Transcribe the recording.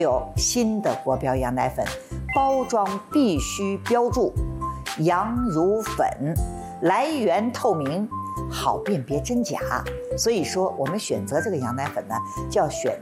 有新的国标羊奶粉，包装必须标注羊乳粉，来源透明，好辨别真假。所以说，我们选择这个羊奶粉呢，就要选